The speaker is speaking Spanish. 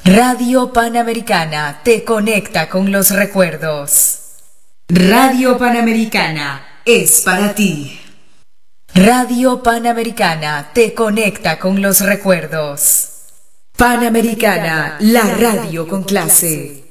Radio Panamericana te conecta con los recuerdos. Radio Panamericana es para ti. Radio Panamericana te conecta con los recuerdos. Panamericana, la radio con clase.